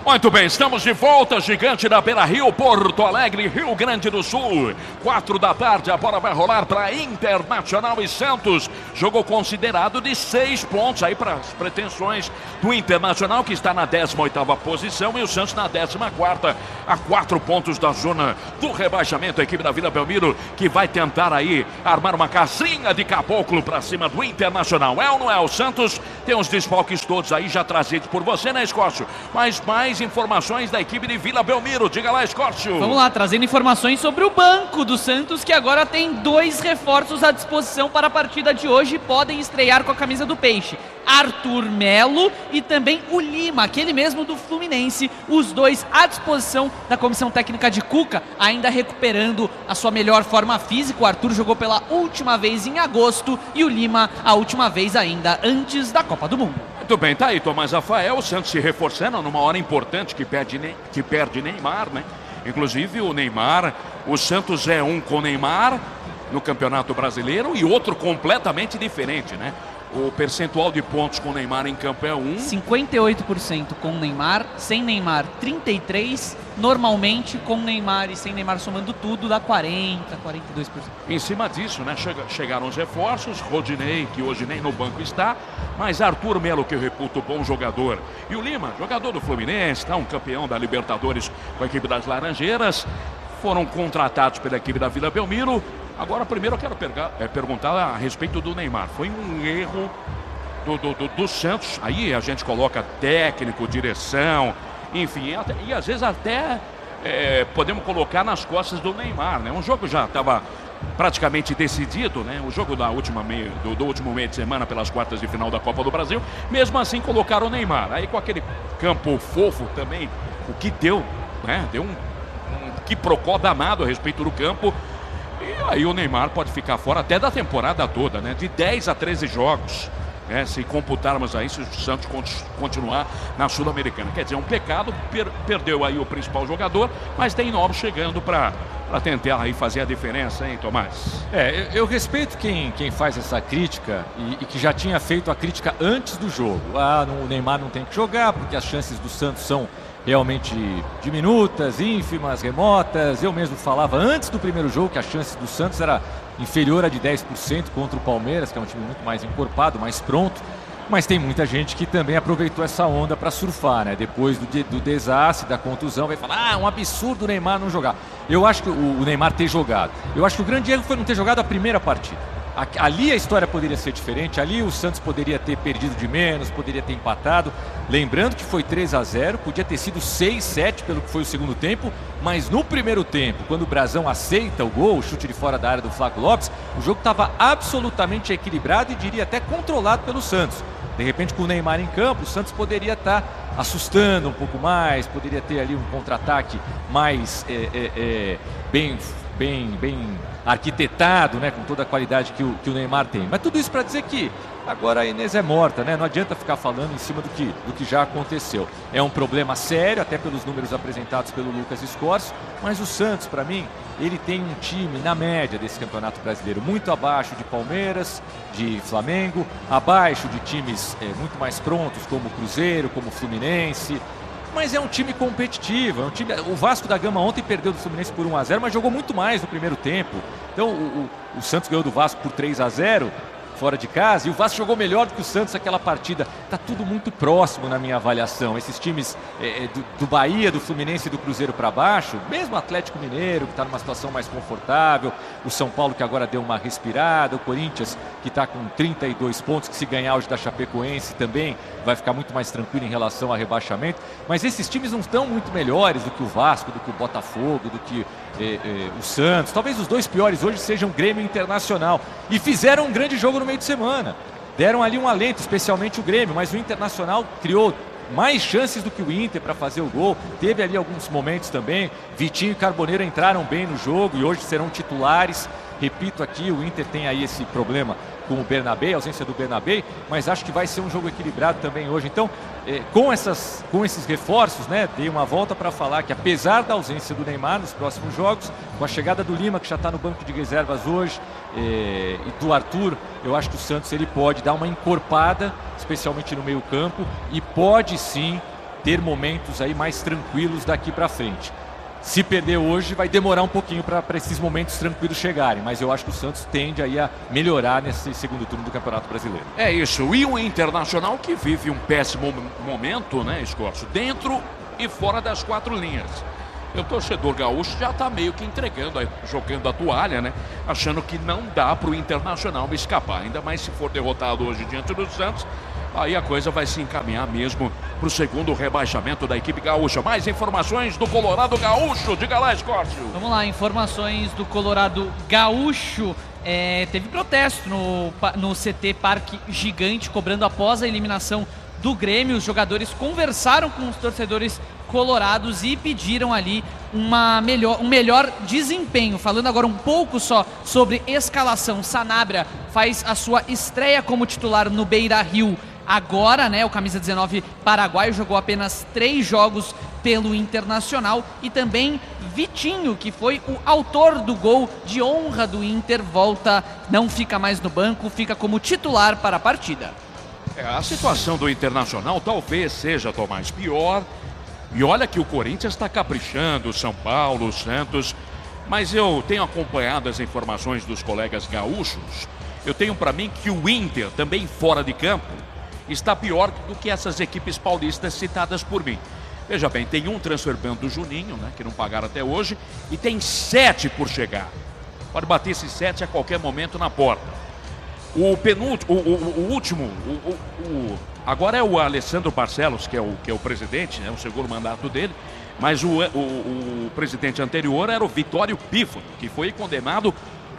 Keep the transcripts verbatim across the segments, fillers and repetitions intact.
Muito bem, estamos de volta, gigante da Beira-Rio, Porto Alegre, Rio Grande do Sul. Quatro da tarde, a bola vai rolar para Internacional e Santos. Jogo considerado de seis pontos aí para as pretensões do Internacional, que está na décima oitava posição, e o Santos na décima quarta, a quatro pontos da zona do rebaixamento. A equipe da Vila Belmiro que vai tentar aí armar uma casinha de caboclo para cima do Internacional. É ou não é? O Santos tem os desfalques todos aí já trazidos por você, né, Escócio? Mas mais informações da equipe de Vila Belmiro. Diga lá, Escócio. Vamos lá, trazendo informações sobre o banco do Santos, que agora tem dois reforços à disposição para a partida de hoje e podem estrear com a camisa do Peixe. Arthur Melo e também o Lima, aquele mesmo do Fluminense, os dois à disposição da comissão técnica de Cuca, ainda recuperando a sua melhor forma física. O Arthur jogou pela última vez em agosto e o Lima a última vez ainda antes da Copa do Mundo. Muito bem, tá aí Tomás Rafael, o Santos se reforçando numa hora importante que perde, que perde Neymar, né? Inclusive o Neymar, o Santos é um com Neymar no Campeonato Brasileiro e outro completamente diferente, né? O percentual de pontos com Neymar em campo é um. cinquenta e oito por cento com Neymar, sem Neymar trinta e três por cento. Normalmente com Neymar e sem Neymar somando tudo dá quarenta, quarenta e dois por cento. Em cima disso, né? Chega, chegaram os reforços, Rodinei, que hoje nem no banco está, mas Arthur Melo, que eu reputo bom jogador, e o Lima, jogador do Fluminense, tá? Um campeão da Libertadores com a equipe das Laranjeiras, foram contratados pela equipe da Vila Belmiro. Agora, primeiro eu quero perga- é, perguntar a respeito do Neymar. Foi um erro do, do, do, do Santos. Aí a gente coloca técnico, direção, enfim, até, e às vezes até é, podemos colocar nas costas do Neymar, né? Um jogo já estava praticamente decidido, né? O jogo da última meio, do, do último meio de semana pelas quartas de final da Copa do Brasil. Mesmo assim colocaram o Neymar. Aí com aquele campo fofo também, o que deu, né? Deu um, um quiprocó danado a respeito do campo. E aí o Neymar pode ficar fora até da temporada toda, né? De dez a treze jogos, né? Se computarmos aí, se o Santos continuar na Sul-Americana. Quer dizer, é um pecado, per perdeu aí o principal jogador, mas tem novos chegando para tentar aí fazer a diferença, hein, Tomás? É, eu, eu respeito quem, quem faz essa crítica e, e que já tinha feito a crítica antes do jogo. Ah, não, o Neymar não tem que jogar porque as chances do Santos são realmente diminutas, ínfimas, remotas. Eu mesmo falava antes do primeiro jogo que a chance do Santos era inferior a de dez por cento contra o Palmeiras, que é um time muito mais encorpado, mais pronto. Mas tem muita gente que também aproveitou essa onda para surfar, né? Depois do, de, do desastre, da contusão, vai falar, ah, é um absurdo o Neymar não jogar. Eu acho que o, o Neymar ter jogado. Eu acho que o grande erro foi não ter jogado a primeira partida. Ali a história poderia ser diferente, ali o Santos poderia ter perdido de menos, poderia ter empatado. Lembrando que foi três a zero, podia ter sido seis a sete pelo que foi o segundo tempo, mas no primeiro tempo, quando o Brazão aceita o gol, o chute de fora da área do Flaco Lopes, o jogo estava absolutamente equilibrado e diria até controlado pelo Santos. De repente, com o Neymar em campo, o Santos poderia estar assustando um pouco mais, poderia ter ali um contra-ataque mais é, é, é, bem, bem, bem arquitetado, né, com toda a qualidade que o, que o Neymar tem. Mas tudo isso para dizer que agora a Inês é morta, né? Não adianta ficar falando em cima do que, do que já aconteceu. É um problema sério, até pelos números apresentados pelo Lucas Escorcio, mas o Santos, para mim, ele tem um time na média desse Campeonato Brasileiro, muito abaixo de Palmeiras, de Flamengo, abaixo de times é, muito mais prontos, como o Cruzeiro, como o Fluminense. Mas é um time competitivo, é um time... O Vasco da Gama ontem perdeu do Fluminense por um a zero, mas jogou muito mais no primeiro tempo. Então o, o, o Santos ganhou do Vasco por três a zero fora de casa, e o Vasco jogou melhor do que o Santos naquela partida. Tá tudo muito próximo na minha avaliação. Esses times é, do, do Bahia, do Fluminense e do Cruzeiro para baixo, mesmo o Atlético Mineiro, que está numa situação mais confortável, o São Paulo, que agora deu uma respirada, o Corinthians, que está com trinta e dois pontos, que se ganhar hoje da Chapecoense também vai ficar muito mais tranquilo em relação ao rebaixamento. Mas esses times não estão muito melhores do que o Vasco, do que o Botafogo, do que é, é, o Santos. Talvez os dois piores hoje sejam o Grêmio e Internacional. E fizeram um grande jogo no meio de semana. Deram ali um alento, especialmente o Grêmio, mas o Internacional criou mais chances do que o Inter para fazer o gol. Teve ali alguns momentos também. Vitinho e Carboneiro entraram bem no jogo e hoje serão titulares. Repito aqui, o Inter tem aí esse problema com o Bernabé, a ausência do Bernabé, mas acho que vai ser um jogo equilibrado também hoje. Então, eh, com, essas, com esses reforços, né, dei uma volta para falar que apesar da ausência do Neymar nos próximos jogos, com a chegada do Lima, que já está no banco de reservas hoje, eh, e do Arthur, eu acho que o Santos ele pode dar uma encorpada, especialmente no meio campo, e pode sim ter momentos aí mais tranquilos daqui para frente. Se perder hoje, vai demorar um pouquinho para esses momentos tranquilos chegarem, mas eu acho que o Santos tende aí a melhorar nesse segundo turno do Campeonato Brasileiro. É isso, e o Internacional que vive um péssimo momento, né, Escorço, dentro e fora das quatro linhas. O torcedor gaúcho já está meio que entregando, jogando a toalha, né? Achando que não dá para o Internacional escapar. Ainda mais se for derrotado hoje diante do Santos, aí a coisa vai se encaminhar mesmo para o segundo rebaixamento da equipe gaúcha. Mais informações do Colorado Gaúcho. Diga lá, Escórcio. Vamos lá, informações do Colorado Gaúcho. É, teve protesto no, no C T Parque Gigante, cobrando após a eliminação do Grêmio. Os jogadores conversaram com os torcedores colorados e pediram ali uma melhor, um melhor desempenho. Falando agora um pouco só sobre escalação, Sanabria faz a sua estreia como titular no Beira-Rio agora, né? O camisa dezenove paraguaio jogou apenas três jogos pelo Internacional, e também Vitinho, que foi o autor do gol de honra do Inter, volta, não fica mais no banco, fica como titular para a partida. É, a situação do Internacional talvez seja, Tomás, pior. E olha que o Corinthians está caprichando, o São Paulo, o Santos. Mas eu tenho acompanhado as informações dos colegas gaúchos. Eu tenho para mim que o Inter, também fora de campo, está pior do que essas equipes paulistas citadas por mim. Veja bem, tem um transfer ban do Juninho, né, que não pagaram até hoje, e tem sete por chegar. Pode bater esses sete a qualquer momento na porta. O penúltimo, o, o, o último, o, o, o, agora é o Alessandro Barcelos, que é o, que é o presidente, né, o segundo mandato dele, mas o, o, o presidente anterior era o Vitório Pífano, que foi condenado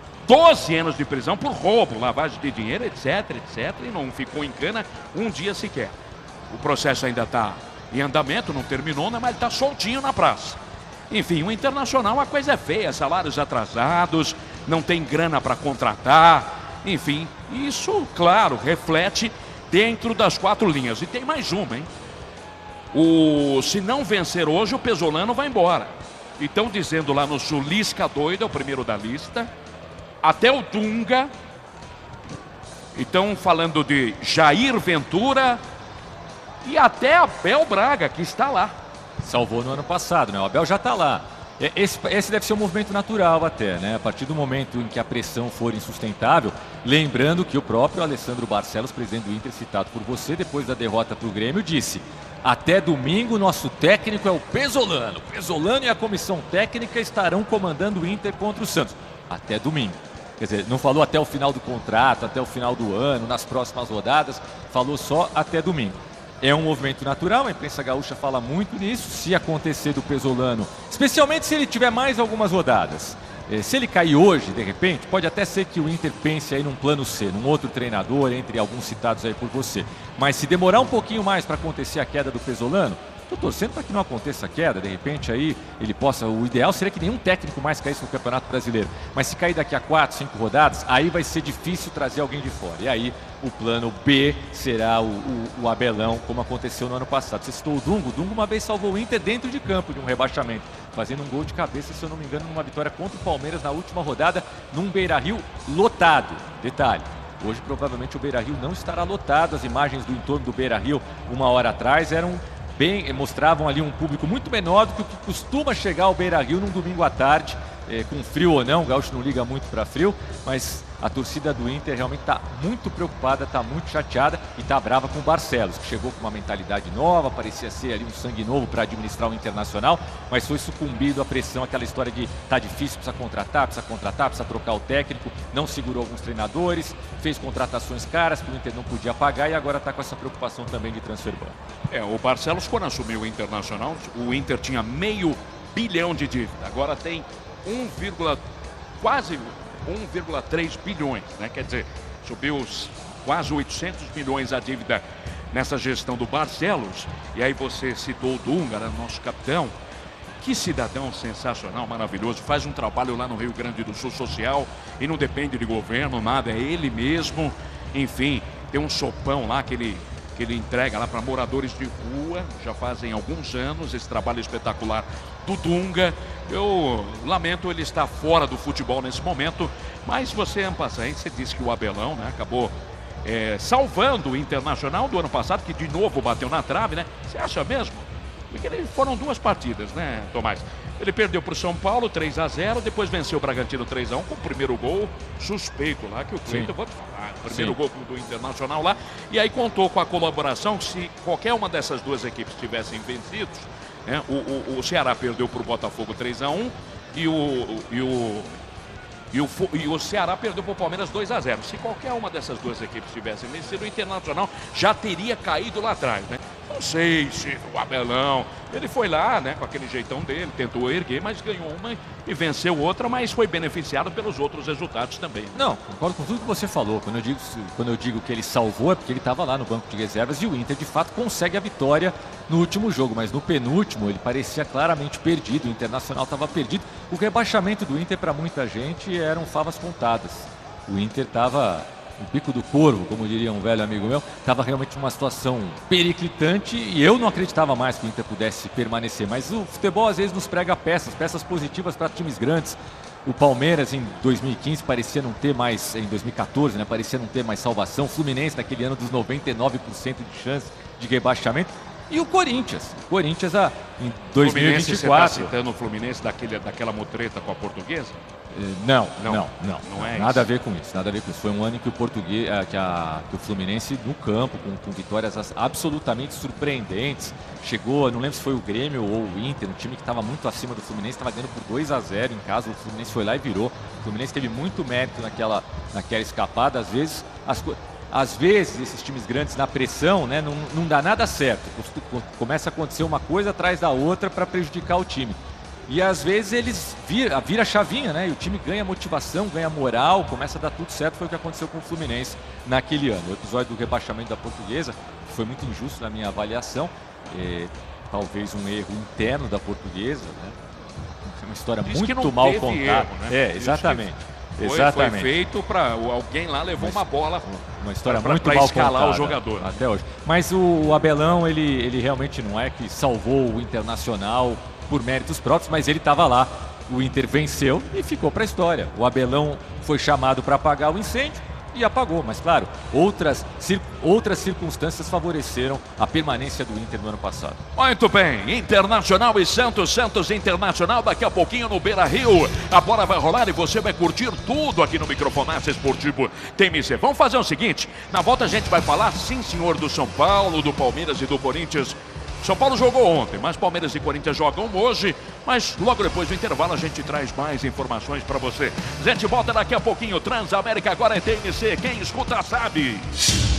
doze anos de prisão por roubo, lavagem de dinheiro, etc, etc, e não ficou em cana um dia sequer. O processo ainda está em andamento, não terminou, né, mas ele está soltinho na praça. Enfim, o Internacional, a coisa é feia, salários atrasados, não tem grana para contratar. Enfim, isso, claro, reflete dentro das quatro linhas. E tem mais uma, hein? O, se não vencer hoje, o Pesolano vai embora. E estão dizendo lá no Sul, Lisca doido, é o primeiro da lista. Até o Dunga. Estão falando de Jair Ventura. E até Abel Braga, que está lá. Salvou no ano passado, né? O Abel já está lá. Esse, esse deve ser um movimento natural até, né? A partir do momento em que a pressão for insustentável, lembrando que o próprio Alessandro Barcelos, presidente do Inter, citado por você, depois da derrota para o Grêmio, disse: até domingo nosso técnico é o Pesolano. O Pesolano e a comissão técnica estarão comandando o Inter contra o Santos. Até domingo. Quer dizer, não falou até o final do contrato, até o final do ano, nas próximas rodadas, falou só até domingo. É um movimento natural, a imprensa gaúcha fala muito nisso. Se acontecer do Pesolano, especialmente se ele tiver mais algumas rodadas, se ele cair hoje, de repente, pode até ser que o Inter pense aí num plano C, num outro treinador, entre alguns citados aí por você. Mas se demorar um pouquinho mais para acontecer a queda do Pesolano, estou torcendo para que não aconteça a queda, de repente aí ele possa, o ideal seria que nenhum técnico mais caísse no Campeonato Brasileiro, mas se cair daqui a quatro, cinco rodadas, aí vai ser difícil trazer alguém de fora, e aí o plano B será o, o, o Abelão, como aconteceu no ano passado. Você citou o Dunga, o Dunga uma vez salvou o Inter dentro de campo de um rebaixamento, fazendo um gol de cabeça, se eu não me engano, numa vitória contra o Palmeiras na última rodada, num Beira-Rio lotado. Detalhe, hoje provavelmente o Beira-Rio não estará lotado, as imagens do entorno do Beira-Rio uma hora atrás eram bem, mostravam ali um público muito menor do que o que costuma chegar ao Beira-Rio num domingo à tarde, é, com frio ou não, o gaúcho não liga muito para frio, mas a torcida do Inter realmente está muito preocupada, está muito chateada e está brava com o Barcelos, que chegou com uma mentalidade nova, parecia ser ali um sangue novo para administrar o Internacional, mas foi sucumbido à pressão, aquela história de tá difícil, precisa contratar, precisa contratar, precisa trocar o técnico, não segurou alguns treinadores, fez contratações caras que o Inter não podia pagar e agora está com essa preocupação também de transfer ban. É, o Barcelos, quando assumiu o Internacional, o Inter tinha meio bilhão de dívida, agora tem um, quase um vírgula três bilhões, né? Quer dizer, subiu quase oitocentos milhões a dívida nessa gestão do Barcelos. E aí você citou o Dunga, né, nosso capitão. Que cidadão sensacional, maravilhoso. Faz um trabalho lá no Rio Grande do Sul social e não depende de governo, nada, é ele mesmo. Enfim, tem um sopão lá que ele, que ele entrega lá para moradores de rua. Já fazem alguns anos esse trabalho espetacular do Dunga. Eu lamento ele estar fora do futebol nesse momento, mas você, Ampassante, você disse que o Abelão, né, acabou é, salvando o Internacional do ano passado, que de novo bateu na trave, né? Você acha mesmo? Porque ele, foram duas partidas, né, Tomás? Ele perdeu para o São Paulo três a zero, depois venceu o Bragantino três a um com o primeiro gol suspeito lá, que o Cleiton, vou te falar, o primeiro Sim. gol do Internacional lá. E aí contou com a colaboração que se qualquer uma dessas duas equipes tivessem vencido, né, o, o, o Ceará perdeu para o Botafogo três a um e o... E o E o, e o Ceará perdeu para o Palmeiras dois a zero. Se qualquer uma dessas duas equipes tivessem vencido, o Internacional já teria caído lá atrás, né? Não sei se o Abelão, ele foi lá, né, com aquele jeitão dele, tentou erguer, mas ganhou uma e venceu outra, mas foi beneficiado pelos outros resultados também. Não, concordo com tudo que você falou. Quando eu digo, quando eu digo que ele salvou, é porque ele estava lá no banco de reservas e o Inter, de fato, consegue a vitória no último jogo, mas no penúltimo ele parecia claramente perdido, o Internacional estava perdido. O rebaixamento do Inter, para muita gente, eram favas contadas. O Inter estava no bico do corvo, como diria um velho amigo meu, estava realmente uma situação periclitante e eu não acreditava mais que o Inter pudesse permanecer, mas o futebol às vezes nos prega peças, peças positivas para times grandes. O Palmeiras em dois mil e quinze parecia não ter mais, em dois mil e quatorze, né, parecia não ter mais salvação. O Fluminense naquele ano dos noventa e nove por cento de chance de rebaixamento. E o Corinthians, o Corinthians a, em dois mil e vinte e quatro. Você está citando o Fluminense daquele, daquela mutreta com a Portuguesa? Não, não, não, não, não é nada isso. a ver com isso, nada a ver com isso. Foi um ano em que o português, que, a, que o Fluminense no campo, com, com vitórias absolutamente surpreendentes, chegou, não lembro se foi o Grêmio ou o Inter, um time que estava muito acima do Fluminense, estava ganhando por dois a zero em casa, o Fluminense foi lá e virou. O Fluminense teve muito mérito naquela, naquela escapada, às vezes as coisas. Às vezes, esses times grandes na pressão, né, não, não dá nada certo. Começa a acontecer uma coisa atrás da outra para prejudicar o time. E às vezes eles viram vira a chavinha, né? E o time ganha motivação, ganha moral, começa a dar tudo certo. Foi o que aconteceu com o Fluminense naquele ano. O episódio do rebaixamento da Portuguesa foi muito injusto na minha avaliação. É, talvez um erro interno da Portuguesa, né? É uma história Diz muito mal contada. Erro, né? É, exatamente. Foi, Exatamente. foi feito para alguém lá levou Mas, uma bola, uma história pra, muito pra mal escalar contada o jogador até hoje. Mas o, o Abelão ele, ele realmente não é que salvou o Internacional por méritos próprios, mas ele estava lá. O Inter venceu e ficou para a história. O Abelão foi chamado para apagar o incêndio e apagou, mas claro, outras, cir outras circunstâncias favoreceram a permanência do Inter no ano passado. Muito bem, Internacional e Santos, Santos Internacional, daqui a pouquinho no Beira-Rio, a bola vai rolar e você vai curtir tudo aqui no Microfonaço Esportivo T M C. Vamos fazer o seguinte, na volta a gente vai falar, sim senhor, do São Paulo, do Palmeiras e do Corinthians. São Paulo jogou ontem, mas Palmeiras e Corinthians jogam hoje. Mas logo depois do intervalo a gente traz mais informações para você. A gente volta daqui a pouquinho. Transamérica agora é T M C. Quem escuta sabe.